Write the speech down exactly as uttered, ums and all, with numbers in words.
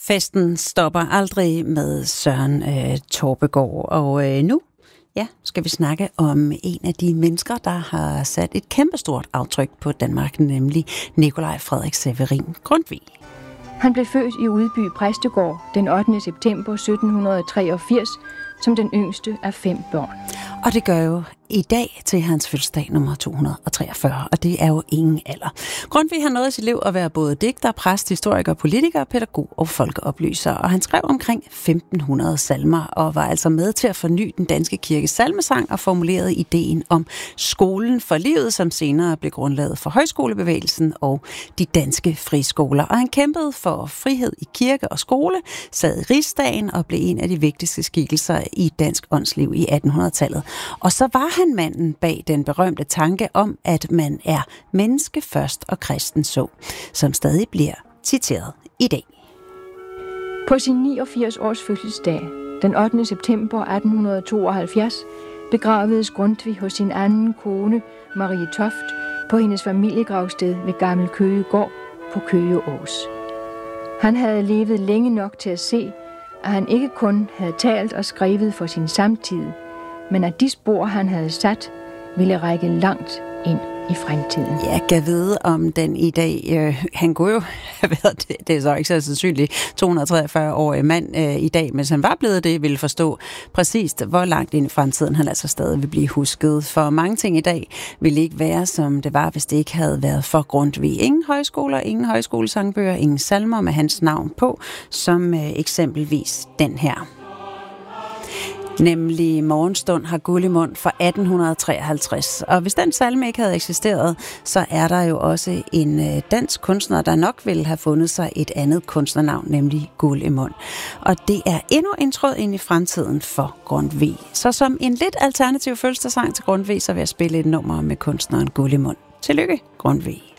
Festen stopper aldrig med Søren øh, Torpegaard, og øh, nu ja, skal vi snakke om en af de mennesker, der har sat et kæmpestort aftryk på Danmark, nemlig Nikolaj Frederik Severin Grundtvig. Han blev født i Udby Præstegård den ottende september sytten treogfirs som den yngste af fem børn. Og det gør jo i dag til hans fødselsdag nummer to hundrede treogfyrre, og det er jo ingen alder. Grundtvig har nået i sit liv at være både digter, præst, historiker, politiker, pædagog og folkeoplyser, og han skrev omkring femten hundrede salmer og var altså med til at forny den danske kirkes salmesang og formulerede ideen om skolen for livet, som senere blev grundlaget for højskolebevægelsen og de danske friskoler. Og han kæmpede for frihed i kirke og skole, sad i Rigsdagen og blev en af de vigtigste skikkelser i dansk åndsliv i attenhundredetallet. Og så var han manden bag den berømte tanke om, at man er menneske først og kristen så, som stadig bliver citeret i dag. På sin niogfirs års fødselsdag, den ottende september atten tooghalvfjerds, begravedes Grundtvig hos sin anden kone, Marie Toft, på hendes familiegravsted ved Gammel Køge Gård på Køge Ås. Han havde levet længe nok til at se, at han ikke kun havde talt og skrevet for sin samtid, men at de spor, han havde sat, ville række langt ind i fremtiden. Ja, kan vide om den i dag. Øh, han kunne jo have været, det, det er så ikke så sandsynligt, to hundrede treogfyrre-årig mand øh, i dag, men hvis han var blevet det, ville forstå præcist, hvor langt ind i fremtiden han altså stadig vil blive husket. For mange ting i dag ville ikke være, som det var, hvis det ikke havde været for Grundtvig. Ingen højskoler, ingen højskolesangbøger, ingen salmer med hans navn på, som øh, eksempelvis den her. Nemlig Morgenstund har guld i mund fra atten treoghalvtreds. Og hvis den salme ikke havde eksisteret, så er der jo også en dansk kunstner, der nok ville have fundet sig et andet kunstnernavn, nemlig Guld i mund. Og det er endnu en tråd ind i fremtiden for Grundtvig. Så som en lidt alternativ fødselsdagssang til Grundtvig, så vil jeg spille et nummer med kunstneren Guld i mund. Tillykke, Grundtvig.